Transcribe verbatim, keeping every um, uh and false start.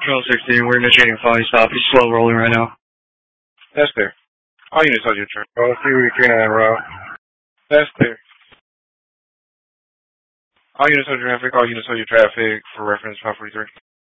Control sixteen, we're initiating a flying stop. He's slow rolling right now. That's clear. All units hold your traffic. Roll three three nine row. That's clear. All units hold your traffic. All units hold your traffic for reference five forty-three.